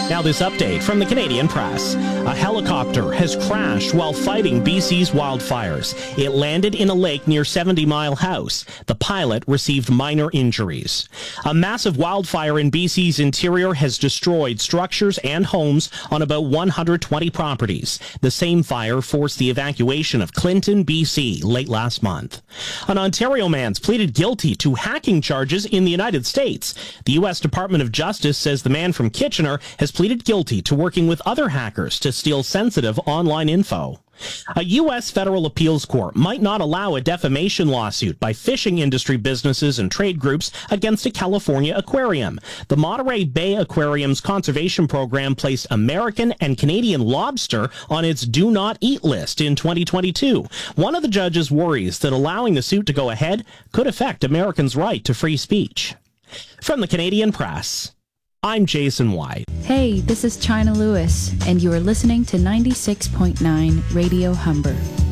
Now this update from the Canadian Press. A helicopter has crashed while fighting BC's wildfires. It landed in a lake near 70 Mile House. The pilot received minor injuries. A massive wildfire in BC's interior has destroyed structures and homes on about 120 properties. The same fire forced the evacuation of Clinton, BC, late last month. An Ontario man's pleaded guilty to hacking charges in the United States. The U.S. Department of Justice says the man from Kitchener has pleaded guilty to working with other hackers to steal sensitive online info. A U.S. federal appeals court might not allow a defamation lawsuit by fishing industry businesses and trade groups against a California aquarium. The Monterey Bay Aquarium's conservation program placed American and Canadian lobster on its do not eat list in 2022. One of the judges worries that allowing the suit to go ahead could affect Americans' right to free speech. From the Canadian Press, I'm Jason White. Hey, this is China Lewis, and you are listening to 96.9 Radio Humber.